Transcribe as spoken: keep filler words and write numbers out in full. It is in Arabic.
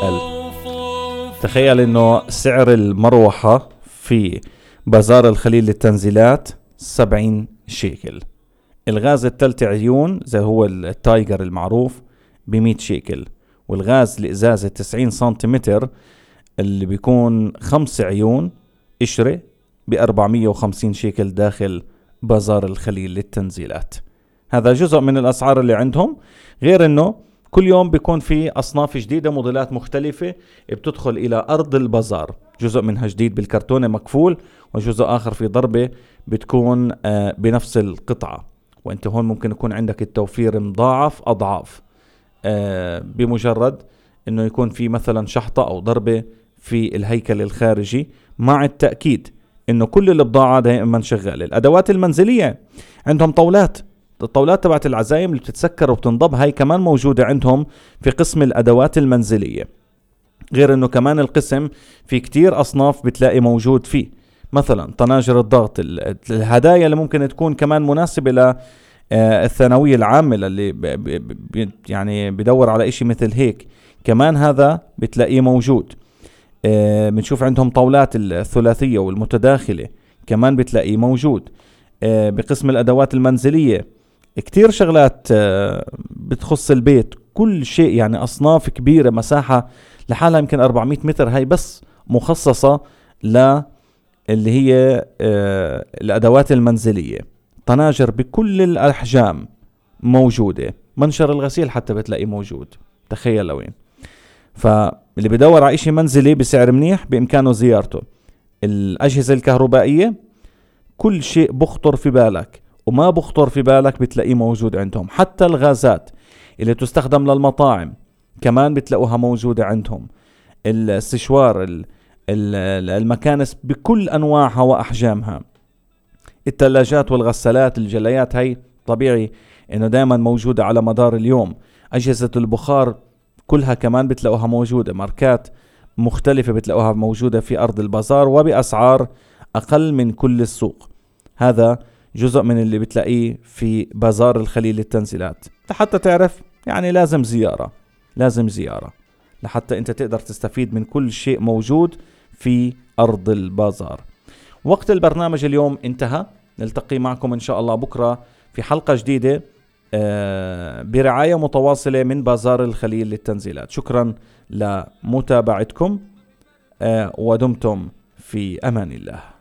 تخيل تخيل انه سعر المروحة في بازار الخليل للتنزيلات سبعين شيكل. الغاز الثلاث عيون زي هو التايجر المعروف بمئة شيكل، والغاز لإزازة تسعين سنتيمتر اللي بيكون خمس عيون قشرة بأربعمية وخمسين شيكل داخل بازار الخليل للتنزيلات. هذا جزء من الأسعار اللي عندهم، غير انه كل يوم بيكون في أصناف جديدة، موديلات مختلفة بتدخل إلى أرض البازار، جزء منها جديد بالكرتونة مكفول، وجزء آخر في ضربة بتكون بنفس القطعة. وانت هون ممكن يكون عندك التوفير مضاعف أضعاف بمجرد انه يكون في مثلا شحطة أو ضربة في الهيكل الخارجي، مع التأكيد انه كل البضاعة دائما شغالة. الأدوات المنزلية عندهم طاولات، الطاولات تبعت العزايم اللي بتتسكر وبتنضب، هاي كمان موجودة عندهم في قسم الأدوات المنزلية. غير انه كمان القسم في كتير أصناف بتلاقي موجود فيه، مثلا طناجر الضغط، الهدايا اللي ممكن تكون كمان مناسبة للثانوية العامة اللي يعني بدور على اشي مثل هيك، كمان هذا بتلاقيه موجود. بنشوف عندهم طاولات الثلاثية والمتداخلة كمان بتلاقيه موجود. بقسم الأدوات المنزلية كتير شغلات بتخص البيت، كل شيء يعني أصناف كبيرة، مساحة لحالها يمكن أربعمية متر، هاي بس مخصصة ل اللي هي الأدوات المنزلية. طناجر بكل الأحجام موجودة، منشر الغسيل حتى بتلاقيه موجود، تخيل لوين. فاللي بدور على إشي منزلي بسعر منيح بإمكانه زيارته. الأجهزة الكهربائية كل شيء بخطر في بالك وما بخطر في بالك بتلاقيه موجود عندهم، حتى الغازات اللي تستخدم للمطاعم كمان بتلاقوها موجودة عندهم. السشوار، المكانس بكل أنواعها وأحجامها، الثلاجات والغسالات، الجليات، هاي طبيعي إنه دائما موجودة على مدار اليوم. أجهزة البخار كلها كمان بتلاقوها موجودة، ماركات مختلفة بتلاقوها موجودة في أرض البازار وبأسعار أقل من كل السوق. هذا جزء من اللي بتلاقيه في بازار الخليل للتنزيلات. حتى تعرف يعني لازم زيارة، لازم زيارة لحتى انت تقدر تستفيد من كل شيء موجود في أرض البازار. وقت البرنامج اليوم انتهى، نلتقي معكم إن شاء الله بكرة في حلقة جديدة برعاية متواصلة من بازار الخليل للتنزيلات. شكرا لمتابعتكم ودمتم في أمان الله.